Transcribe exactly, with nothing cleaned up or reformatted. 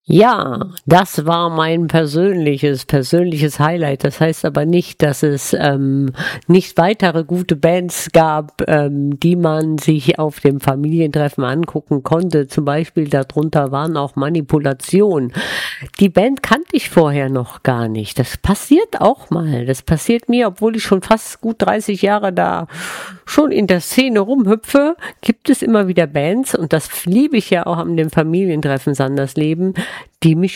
Ja, das war mein persönliches, persönliches Highlight. Das heißt aber nicht, dass es ähm, nicht weitere gute Bands gab, ähm, die man sich auf dem Familientreffen angucken konnte. Zum Beispiel darunter waren auch Manipulation. Die Band kannte ich vorher noch gar nicht. Das passiert auch mal. Das passiert mir, obwohl ich schon fast gut dreißig Jahre da schon in der Szene rumhüpfe, gibt es immer wieder Bands, und das liebe ich ja auch an dem Familientreffen Sandersleben, die mich